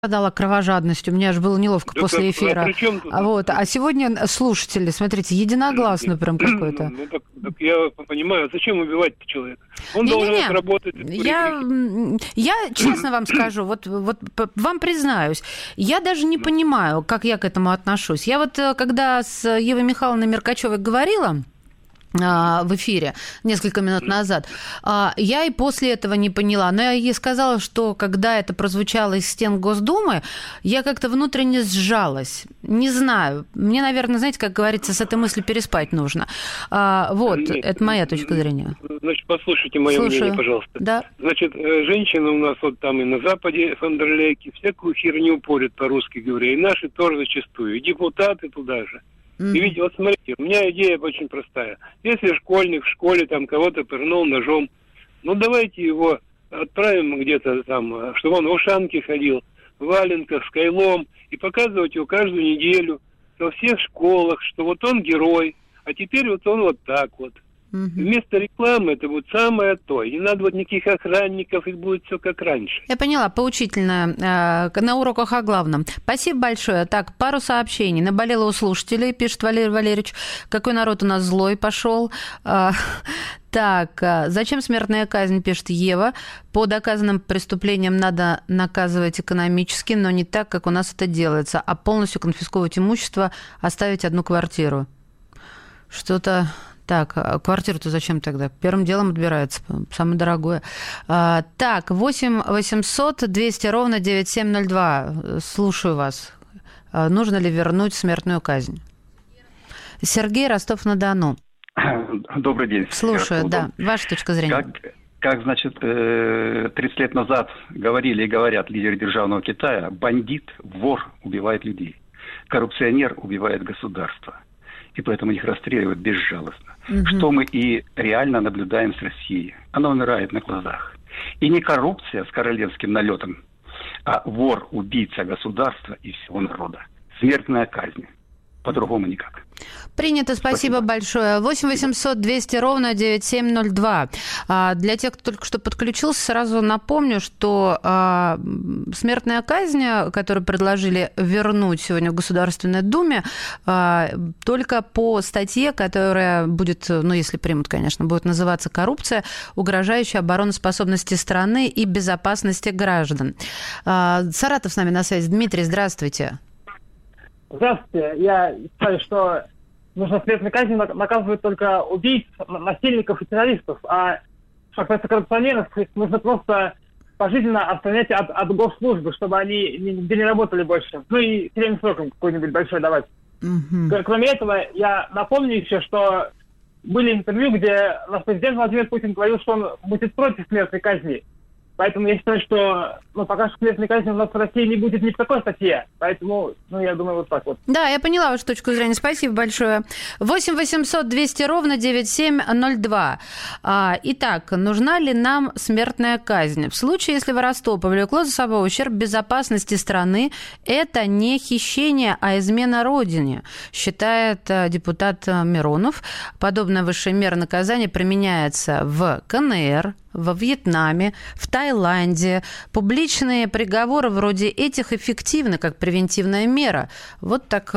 страдала кровожадностью, мне аж было неловко Да после эфира. А сегодня слушатели, смотрите, единогласно прям какой-то. Так я понимаю, зачем убивать человека? Он должен отработать. Я честно вам скажу, вот вам признаюсь, я даже не понимаю, как я к этому отношусь. Я вот когда с Евой Михайловной Меркачевой говорила в эфире несколько минут назад, я и после этого не поняла. Но я ей сказала, что когда это прозвучало из стен Госдумы, я как-то внутренне сжалась. Не знаю. Мне, наверное, знаете, как говорится, с этой мыслью переспать нужно. Это моя точка зрения. Значит, послушайте мое мнение, пожалуйста. Да. Значит, женщины у нас вот там и на Западе, фондерлейки, всякую херню порят, по-русски говоря. И наши тоже зачастую. И депутаты туда же. И видите, вот смотрите, у меня идея очень простая. Если школьник в школе там кого-то пырнул ножом, давайте его отправим где-то там, чтобы он в ушанке ходил, в валенках, с кайлом, и показывать его каждую неделю во всех школах, что вот он герой, а теперь вот он вот так вот. Вместо рекламы это будет самое то. Не надо вот никаких охранников, и будет все как раньше. Я поняла, поучительно. На уроках о главном. Спасибо большое. Так, пару сообщений. Наболело у слушателей, пишет Валерий Валерьевич. Какой народ у нас злой пошел. Так, зачем смертная казнь, пишет Ева. По доказанным преступлениям надо наказывать экономически, но не так, как у нас это делается, а полностью конфисковывать имущество, оставить одну квартиру. Что-то... Так, квартиру-то зачем тогда? Первым делом отбирается, самое дорогое. Так, 8 800 200 ровно 9702. Слушаю вас. Нужно ли вернуть смертную казнь? Сергей, Ростов-на-Дону. Добрый день. Слушаю, да. Ваша точка зрения. Как, значит, 30 лет назад говорили и говорят лидеры державного Китая, бандит, вор убивает людей, коррупционер убивает государство. И поэтому их расстреливают безжалостно. Что мы и реально наблюдаем с Россией. Она умирает на глазах. И не коррупция с королевским налетом, а вор, убийца государства и всего народа. Смертная казнь. По-другому никак. Принято, спасибо большое. 8 800 200 ровно 9702. Для тех, кто только что подключился, сразу напомню, что смертная казнь, которую предложили вернуть сегодня в Государственной Думе, только по статье, которая будет, если примут, конечно, будет называться «Коррупция, угрожающая обороноспособности страны и безопасности граждан». Саратов с нами на связи. Дмитрий, здравствуйте. Здравствуйте. Я считаю, что нужно смертной казнью наказывать только убийц, насильников и террористов. А что касается коррупционеров, нужно просто пожизненно отстранять от госслужбы, чтобы они нигде не работали больше. И тюремным сроком какой-нибудь большой давать. Кроме этого, я напомню еще, что были интервью, где наш президент Владимир Путин говорил, что он будет против смертной казни. Поэтому я считаю, что пока что смертной казни у нас в России не будет ни в какой статье. Поэтому, я думаю, вот так вот. Да, я поняла вашу точку зрения. Спасибо большое. 8 800 200 ровно 9702. Итак, нужна ли нам смертная казнь? В случае, если воровство повлекло за собой ущерб безопасности страны, это не хищение, а измена Родине, считает депутат Миронов. Подобная высшая мера наказания применяется в КНР, во Вьетнаме, в Таиланде. Публичные приговоры вроде этих эффективны как превентивная мера. Вот так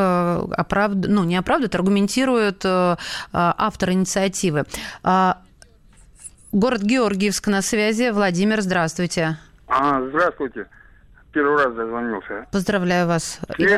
не оправдывают, аргументирует автор инициативы. Город Георгиевск на связи. Владимир, здравствуйте. Здравствуйте. Первый раз дозвонился. Поздравляю вас.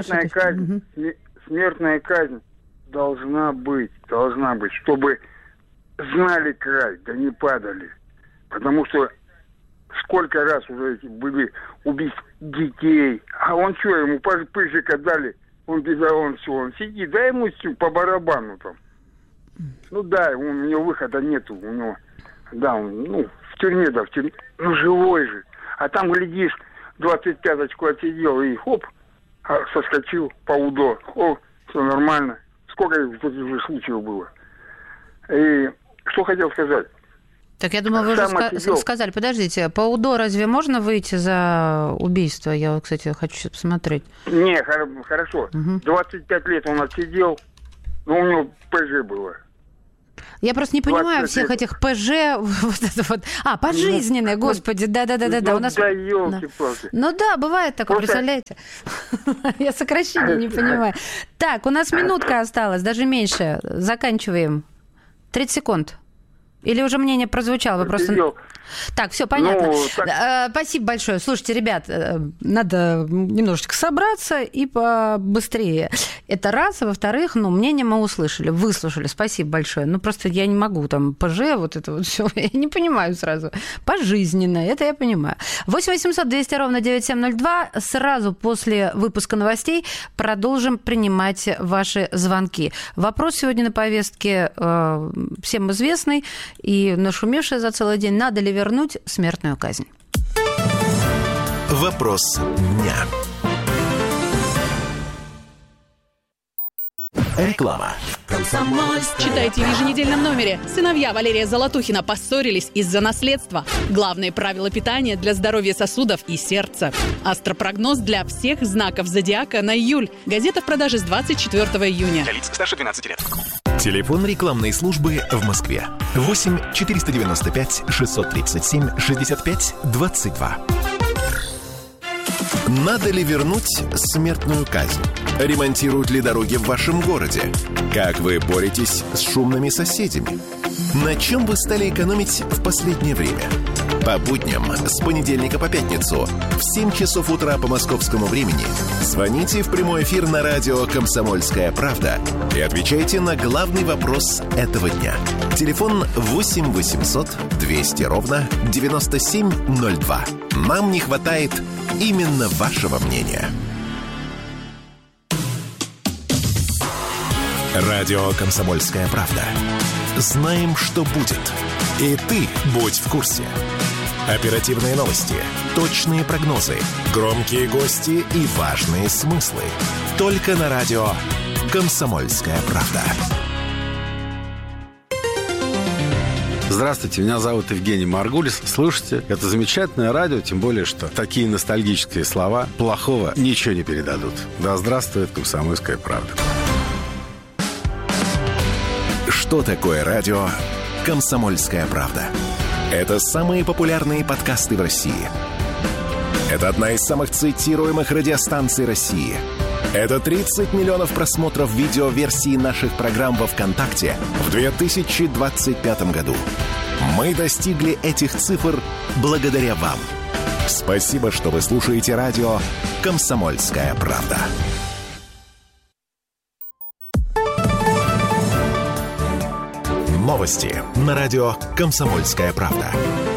Смертная казнь должна быть, чтобы знали край, да не падали. Потому что сколько раз уже были убийств детей. А он что, ему пыжика дали, он сидит, дай ему по барабану там. У него выхода нету, у него, он, в тюрьме, живой же. А там, глядишь, 25-очку отсидел и соскочил по УДО. Все нормально. Сколько уже случаев было. И что хотел сказать. Так, я думаю, вы уже сказали. Подождите, по УДО разве можно выйти за убийство? Я, кстати, хочу сейчас посмотреть. Не, хорошо. 25 лет он отсидел, но у него ПЖ было. Я просто не понимаю всех этих ПЖ, вот это вот. Пожизненное, господи, да-да-да. У нас... Да, ёлки-палки. Ну да, бывает такое, представляете? Я сокращение не понимаю. Так, у нас минутка осталась, даже меньше. Заканчиваем. 30 секунд. Или уже мнение прозвучало? Вы просто... Так, все понятно. Спасибо большое. Слушайте, ребят, надо немножечко собраться и побыстрее. Это раз. А во-вторых, мнение мы услышали, выслушали. Спасибо большое. Просто я не могу там ПЖ, вот это вот все. Я не понимаю сразу. Пожизненно, это я понимаю. 8 800 200 ровно 9702. Сразу после выпуска новостей продолжим принимать ваши звонки. Вопрос сегодня на повестке всем известный и нашумевший за целый день. Надо ли вернуть смертную казнь? Вопрос дня. Реклама. Читайте в еженедельном номере. Сыновья Валерия Золотухина поссорились из-за наследства. Главные правила питания для здоровья сосудов и сердца. Астропрогноз для всех знаков зодиака на июль. Газета в продаже с 24 июня. Для лиц старше 12 лет. Телефон рекламной службы в Москве. 8 495 637 65 22. Надо ли вернуть смертную казнь? Ремонтируют ли дороги в вашем городе? Как вы боретесь с шумными соседями? На чем вы стали экономить в последнее время? По будням с понедельника по пятницу в 7 часов утра по московскому времени звоните в прямой эфир на радио «Комсомольская правда» и отвечайте на главный вопрос этого дня. Телефон 8 800 200 ровно 9702. Нам не хватает именно вашего мнения. Радио «Комсомольская правда». Знаем, что будет. И ты будь в курсе. Оперативные новости, точные прогнозы, громкие гости и важные смыслы. Только на радио «Комсомольская правда». Здравствуйте, меня зовут Евгений Маргулис. Слушайте, это замечательное радио, тем более, что такие ностальгические слова плохого ничего не передадут. Да здравствует «Комсомольская правда». Что такое радио «Комсомольская правда»? Это самые популярные подкасты в России. Это одна из самых цитируемых радиостанций России. Это 30 миллионов просмотров видеоверсии наших программ во ВКонтакте в 2025 году. Мы достигли этих цифр благодаря вам. Спасибо, что вы слушаете радио «Комсомольская правда». Новости на радио «Комсомольская правда».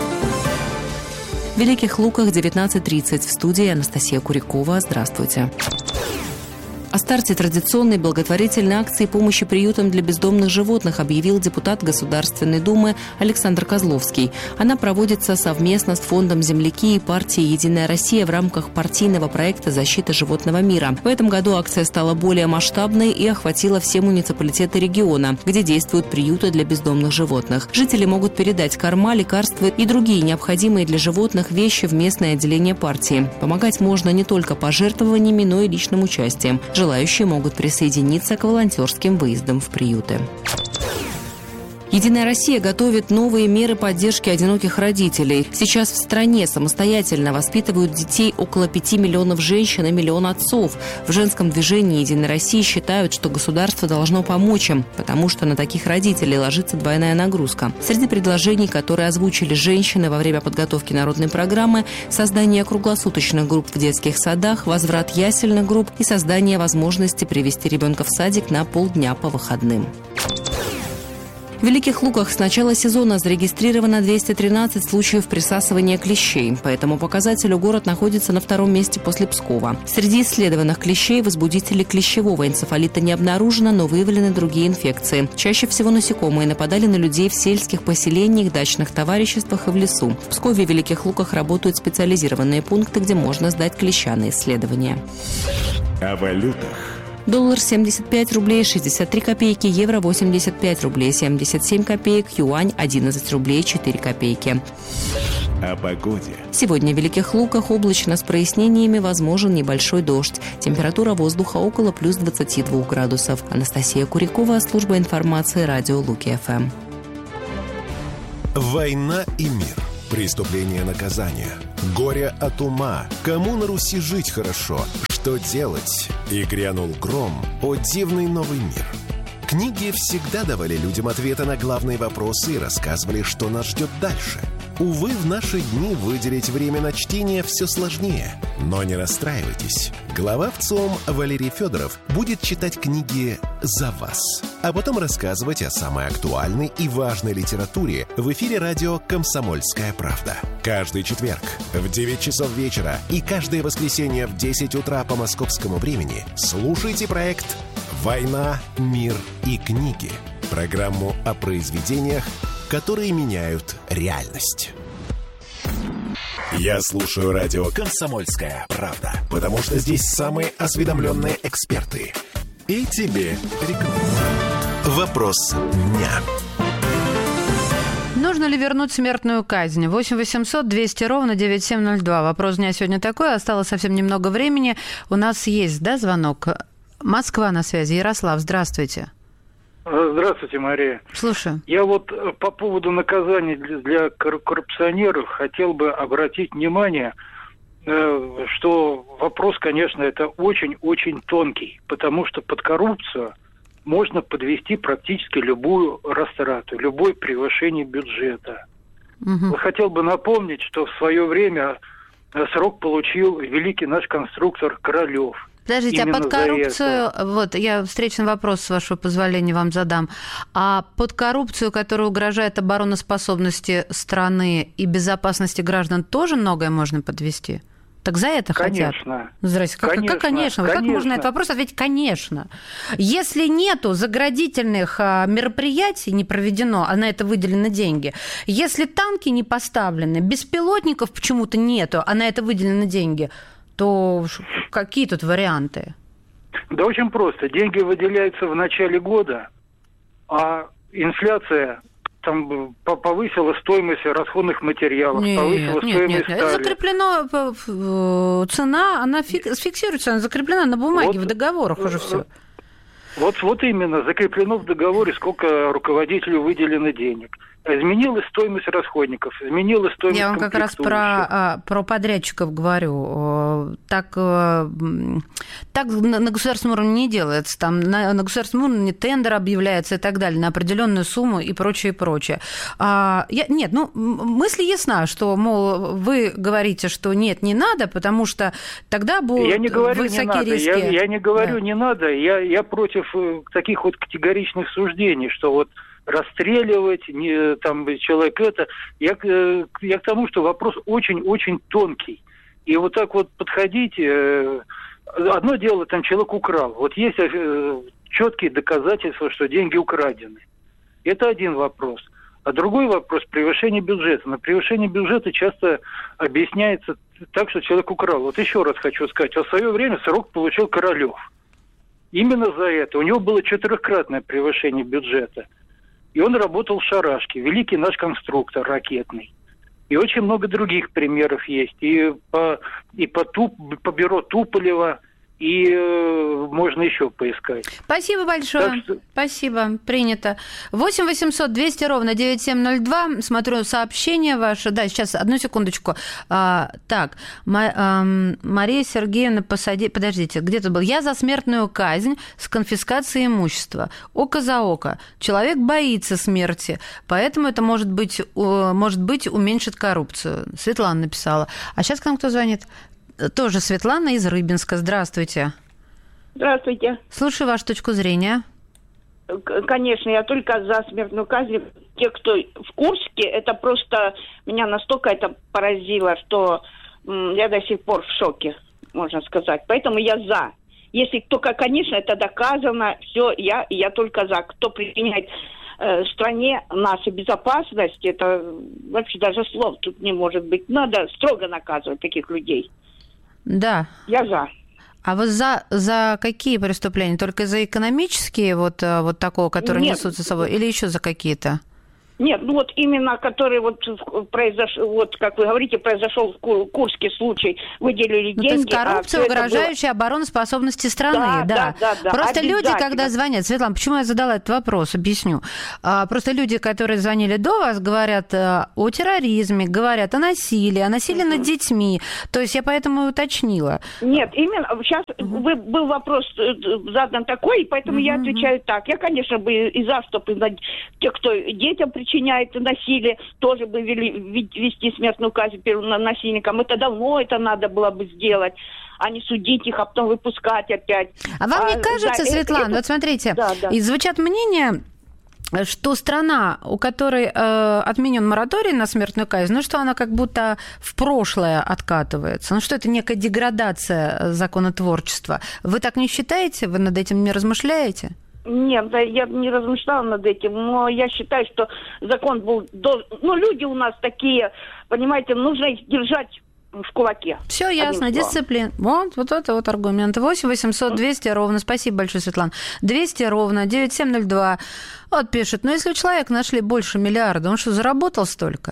В Великих Луках 19:30. В студии Анастасия Курякова. Здравствуйте. О старте традиционной благотворительной акции помощи приютам для бездомных животных объявил депутат Государственной Думы Александр Козловский. Она проводится совместно с Фондом «Земляки» и партией «Единая Россия» в рамках партийного проекта «Защита животного мира». В этом году акция стала более масштабной и охватила все муниципалитеты региона, где действуют приюты для бездомных животных. Жители могут передать корма, лекарства и другие необходимые для животных вещи в местное отделение партии. Помогать можно не только пожертвованиями, но и личным участием. Желающие могут присоединиться к волонтерским выездам в приюты. «Единая Россия» готовит новые меры поддержки одиноких родителей. Сейчас в стране самостоятельно воспитывают детей около 5 миллионов женщин и миллион отцов. В женском движении «Единой России» считают, что государство должно помочь им, потому что на таких родителей ложится двойная нагрузка. Среди предложений, которые озвучили женщины во время подготовки народной программы, создание круглосуточных групп в детских садах, возврат ясельных групп и создание возможности привести ребенка в садик на полдня по выходным. В Великих Луках с начала сезона зарегистрировано 213 случаев присасывания клещей. По этому показателю город находится на втором месте после Пскова. Среди исследованных клещей возбудителей клещевого энцефалита не обнаружено, но выявлены другие инфекции. Чаще всего насекомые нападали на людей в сельских поселениях, дачных товариществах и в лесу. В Пскове и Великих Луках работают специализированные пункты, где можно сдать клещаные исследования. О валютах. Доллар 75 рублей 63 копейки, евро 85 рублей 77 копеек, юань 11 рублей 4 копейки. О погоде. Сегодня в Великих Луках облачно с прояснениями, возможен небольшой дождь. Температура воздуха около плюс 22 градусов. Анастасия Курякова, служба информации радио Луки ФМ. Война и мир. Преступление, наказание. Горе от ума. Кому на Руси жить хорошо? Что делать? И грянул гром. О дивный новый мир. Книги всегда давали людям ответы на главные вопросы и рассказывали, что нас ждет дальше. Увы, в наши дни выделить время на чтение все сложнее. Но не расстраивайтесь. Глава ВЦИОМ Валерий Федоров будет читать книги за вас, а потом рассказывать о самой актуальной и важной литературе в эфире радио «Комсомольская правда». Каждый четверг в 9 часов вечера и каждое воскресенье в 10 утра по московскому времени слушайте проект «Война, мир и книги». Программу о произведениях, которые меняют реальность. Я слушаю радио «Комсомольская правда», потому что здесь самые осведомленные эксперты. И тебе рекомендую. Вопрос дня. Нужно ли вернуть смертную казнь? 8 800 200 ровно 9702. Вопрос дня сегодня такой. Осталось совсем немного времени. У нас есть, да, звонок? Москва на связи. Ярослав, здравствуйте. Здравствуйте, Мария. Слушаю. Я вот по поводу наказаний для коррупционеров хотел бы обратить внимание, что вопрос, конечно, это очень-очень тонкий, потому что под коррупцию можно подвести практически любую растрату, любое превышение бюджета. Угу. Хотел бы напомнить, что в свое время срок получил великий наш конструктор Королёв. Подождите, а под коррупцию, вот я встречный вопрос, с вашего позволения, вам задам. А под коррупцию, которая угрожает обороноспособности страны и безопасности граждан, тоже многое можно подвести? Так за это хотят? Конечно. Здрасте. Как конечно? Как можно на этот вопрос ответить? Конечно. Если нету заградительных мероприятий, не проведено, а на это выделены деньги, если танки не поставлены, беспилотников почему-то нету, а на это выделены деньги, то какие тут варианты? Да очень просто. Деньги выделяются в начале года, а инфляция там повысила стоимость расходных материалов, повысила стоимость стали. Это закреплено, цена, она фиксируется, она закреплена на бумаге, в договорах уже все. Вот именно, закреплено в договоре, сколько руководителю выделено денег. Изменилась стоимость расходников, изменилась стоимость Я вам как раз про подрядчиков говорю. Так на государственном уровне не делается. Там на государственном уровне тендер объявляется и так далее на определенную сумму и прочее, прочее. Мысль ясна, что, мол, вы говорите, что нет, не надо, потому что тогда будут высокие риски. Я не говорю, не надо. Я против таких вот категоричных суждений, что вот расстреливать там человека это. Я к тому, что вопрос очень-очень тонкий. И вот так вот подходить. Одно дело, там человек украл. Вот есть четкие доказательства, что деньги украдены. Это один вопрос. А другой вопрос – превышение бюджета. На превышение бюджета часто объясняется так, что человек украл. Вот еще раз хочу сказать. В свое время срок получил Королёв. Именно за это. У него было 4-кратное превышение бюджета. И он работал в шарашке. Великий наш конструктор ракетный. И очень много других примеров есть. И по бюро Туполева, и можно еще поискать. Спасибо большое. Спасибо. Принято. 8 800 200 ровно 9702. Смотрю сообщение ваше. Да, сейчас, одну секундочку. Так, Мария Сергеевна, подождите, где тут был? Я за смертную казнь с конфискацией имущества. Око за око. Человек боится смерти, поэтому это, может быть, уменьшит коррупцию. Светлана написала. А сейчас к нам кто звонит? Тоже Светлана из Рыбинска. Здравствуйте. Здравствуйте. Слушаю вашу точку зрения. Конечно, я только за смертную казнь. Те, кто в Курске, это просто меня настолько это поразило, что я до сих пор в шоке, можно сказать. Поэтому я за. Если только, конечно, это доказано, все, я только за. Кто применяет стране нашу безопасность, это вообще даже слов тут не может быть. Надо строго наказывать таких людей. Да. Я за. А вы за какие преступления? Только за экономические, вот такого, которые несут за собой, или еще за какие-то? Нет, ну вот именно, который вот произошел, вот как вы говорите, произошел в Курске случай, выделили деньги. То есть коррупция, угрожающая обороноспособности страны, да. Просто люди, когда звонят, Светлана, почему я задала этот вопрос, объясню. Просто люди, которые звонили до вас, говорят о терроризме, говорят о насилии над детьми. То есть я поэтому и уточнила. Нет, именно сейчас был вопрос задан такой, поэтому я отвечаю так. Я, конечно, бы и за, чтобы те, кто детям причиняет насилие, тоже бы вести смертную казнь насильникам. Это давно надо было бы сделать, а не судить их, а потом выпускать опять. А вам не кажется, Светлана, вот смотрите, и звучат мнения, что страна, у которой отменен мораторий на смертную казнь, ну что она как будто в прошлое откатывается, ну что это некая деградация законотворчества. Вы так не считаете? Вы над этим не размышляете? Нет, да, я не размышляла над этим, но я считаю, что закон был... Ну, люди у нас такие, понимаете, нужно их держать в кулаке. Все ясно, дисциплина. Вот это вот аргумент. 8 800 200 ровно. Спасибо большое, Светлана. 200 ровно, 9702. Вот пишет, ну если у человека нашли больше миллиарда, он что, заработал столько?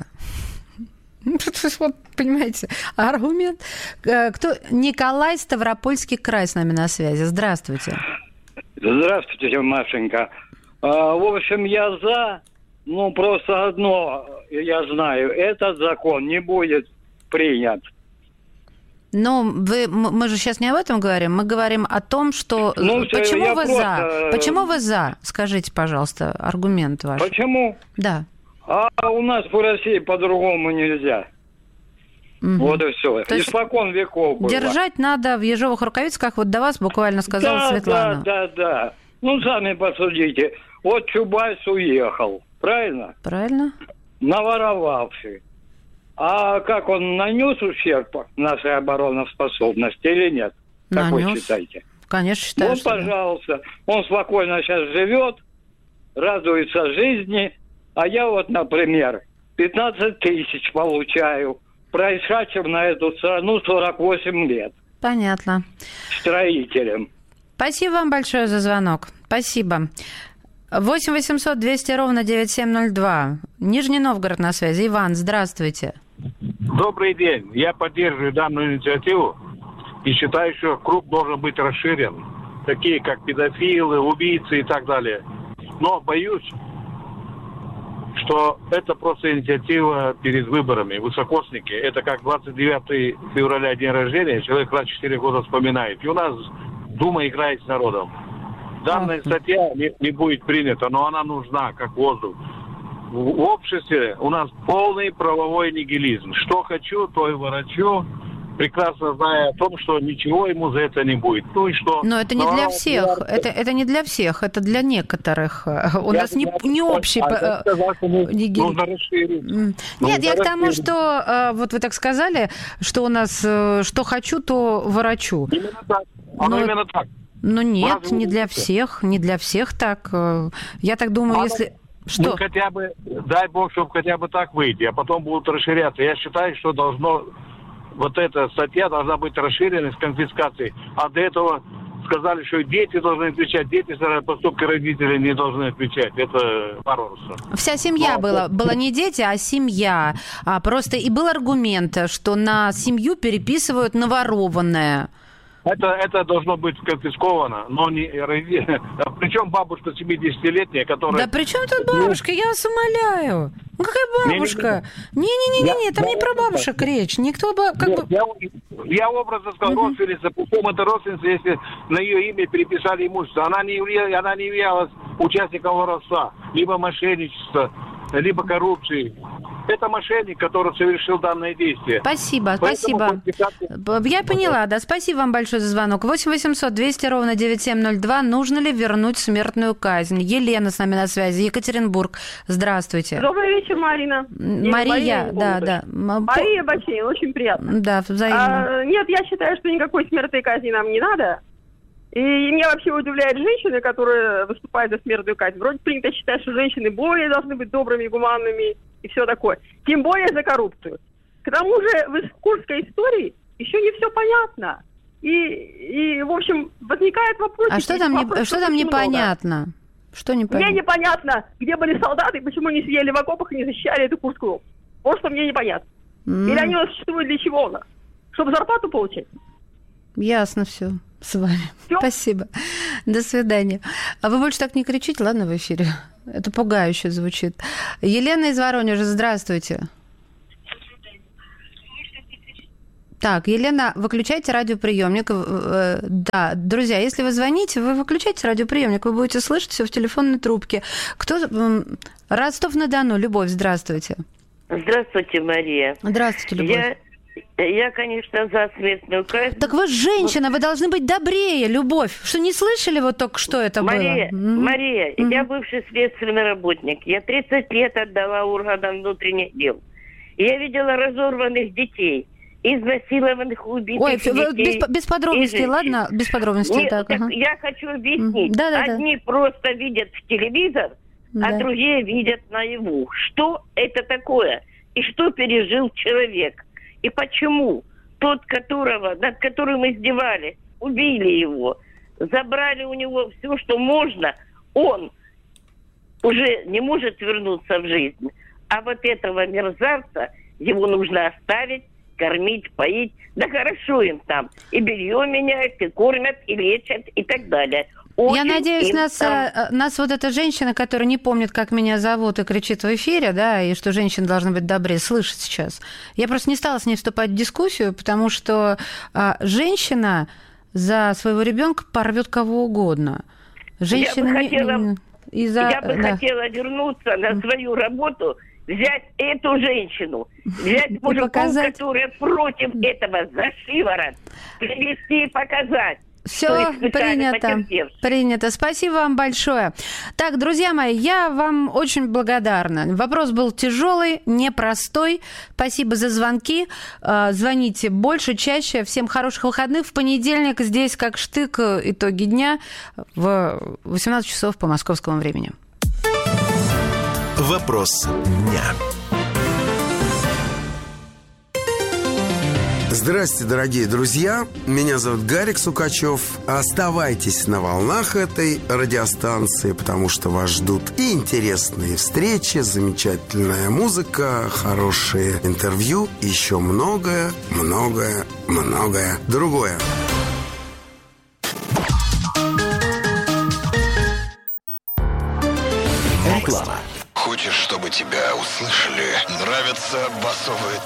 Вот, понимаете, аргумент. Николай, Ставропольский край с нами на связи. Здравствуйте. Здравствуйте, Машенька. В общем, я за, ну, просто одно я знаю, этот закон не будет принят. Но мы же сейчас не об этом говорим, мы говорим о том, что... Ну, почему вы за? Почему вы за? Скажите, пожалуйста, аргумент ваш. Почему? Да. А у нас в России по-другому нельзя. Вот и все. Испокон веков было. Держать надо в ежовых рукавицах, как вот до вас буквально сказала Светлана. Да. Ну, сами посудите. Вот Чубайс уехал, правильно? Правильно. Наворовавший. А как он нанес ущерб нашей обороноспособности или нет? Как вы считаете? Конечно, считаю. Ну, пожалуйста. Он спокойно сейчас живет, радуется жизни. А я вот, например, 15 тысяч получаю. Происшедшим на эту страну 48 лет. Понятно. Строителем. Спасибо вам большое за звонок. Спасибо. 8 800 200 ровно 9702. Нижний Новгород на связи. Иван, здравствуйте. Добрый день. Я поддерживаю данную инициативу и считаю, что круг должен быть расширен. Такие как педофилы, убийцы и так далее. Но боюсь, что это просто инициатива перед выборами. Высокосники. Это как 29 февраля день рождения. Человек раз 4 года вспоминает. И у нас Дума играет с народом. Данная статья не будет принята, но она нужна, как воздух. В обществе у нас полный правовой нигилизм. Что хочу, то и ворочу, прекрасно зная о том, что ничего ему за это не будет. Ну и что? Но это не для всех. Это не для всех, это для некоторых. У нас не общий нигилизм. Нужно расширить. Нет, я к тому, что вот вы так сказали, что у нас что хочу, то ворочу. Именно так. Именно так. Ну нет, не для всех, так. Я так думаю, если... Что? Ну, хотя бы, дай бог, чтобы хотя бы так выйти, а потом будут расширяться. Я считаю, что вот эта статья должна быть расширена с конфискацией. А до этого сказали, что дети должны отвечать. Дети за поступки родителей не должны отвечать. Это варварство. Вся семья была не дети, а семья. Просто и был аргумент, что на семью переписывают наворованное. Это должно быть конфисковано, но не... Причем бабушка 70-летняя, которая... Да при чем тут бабушка? Я вас умоляю. Ну какая бабушка? Не-не-не, там не про бабушек речь. Никто бы... Я образно сказал, родственница, причем это родственница, если на ее имя переписали имущество. Она не являлась участником воровства, либо мошенничества, либо коррупции. Это мошенник, который совершил данное действие. Спасибо. Я поняла, да. Спасибо вам большое за звонок. 8 800 200 ровно 9702. Нужно ли вернуть смертную казнь? Елена с нами на связи. Екатеринбург. Здравствуйте. Добрый вечер, Марина. Мария, да. Мария Бачинин, очень приятно. Да, взаимно. Нет, я считаю, что никакой смертной казни нам не надо. И меня вообще удивляют женщины, которые выступают за смертную казнь. Вроде принято считать, что женщины более должны быть добрыми, гуманными и все такое. Тем более за коррупцию. К тому же в курской истории еще не все понятно. И в общем, возникает вопрос... А что там непонятно? Что непонятно? Мне непонятно, где были солдаты, почему не сидели в окопах и не защищали эту Курскую. Вот что мне непонятно. Или они у нас существуют для чего у нас? Чтобы зарплату получать? Ясно все с вами. Всё? Спасибо. До свидания. А вы больше так не кричите, ладно, в эфире? Это пугающе звучит. Елена из Воронежа, здравствуйте. Так, Елена, выключайте радиоприемник. Да, друзья, если вы звоните, вы выключайте радиоприемник, вы будете слышать все в телефонной трубке. Кто? Ростов-на-Дону, Любовь, здравствуйте. Здравствуйте, Мария. Здравствуйте, Любовь. Я, конечно, за смертную казнь. Так вы женщина, вы должны быть добрее, Любовь. Что, не слышали вот только что это Мария, было? Мария, я бывший следственный работник. Я 30 лет отдала органам внутренних дел. Я видела разорванных детей, изнасилованных, убитых. Ой, детей. Без подробностей, ладно? Без подробностей. Нет, так, я хочу объяснить. Одни просто видят в телевизор, а другие видят наяву. Что это такое? И что пережил человек? И почему тот, над которым издевались, убили его, забрали у него все, что можно, он уже не может вернуться в жизнь. А вот этого мерзавца, его нужно оставить, кормить, поить. Да хорошо им там. И белье меняют, и кормят, и лечат, и так далее. Я надеюсь, нас вот эта женщина, которая не помнит, как меня зовут, и кричит в эфире, да, и что женщины должны быть добрее, слышит сейчас. Я просто не стала с ней вступать в дискуссию, потому что женщина за своего ребенка порвет кого угодно. Женщина я бы хотела вернуться на свою работу, взять эту женщину, взять мужиков, которые против этого за шиворот, привести и показать. Все принято. Спасибо вам большое. Так, друзья мои, я вам очень благодарна. Вопрос был тяжелый, непростой. Спасибо за звонки. Звоните больше, чаще. Всем хороших выходных. В понедельник здесь, как штык, итоги дня в 18 часов по московскому времени. Вопрос дня. Здравствуйте, дорогие друзья. Меня зовут Гарик Сукачев. Оставайтесь на волнах этой радиостанции, потому что вас ждут и интересные встречи, замечательная музыка, хорошие интервью, еще многое, многое, многое другое. Реклама. Хочешь, чтобы тебя услышали? Нравятся басовые